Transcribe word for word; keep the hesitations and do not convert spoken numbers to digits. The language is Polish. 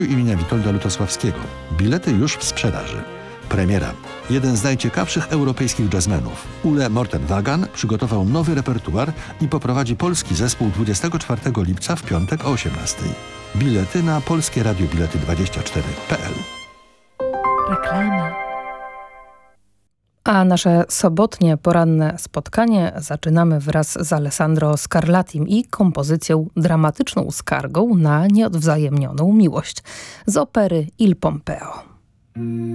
imienia Witolda Lutosławskiego. Bilety już w sprzedaży. Premiera. Jeden z najciekawszych europejskich jazzmenów, Ule Morten-Wagan, przygotował nowy repertuar i poprowadzi polski zespół dwudziestego czwartego lipca w piątek o osiemnastej. Bilety na polskie radio bilety dwadzieścia cztery kropka p l. Reklama. A nasze sobotnie poranne spotkanie zaczynamy wraz z Alessandro Scarlatim i kompozycją dramatyczną skargą na nieodwzajemnioną miłość z opery Il Pompeo.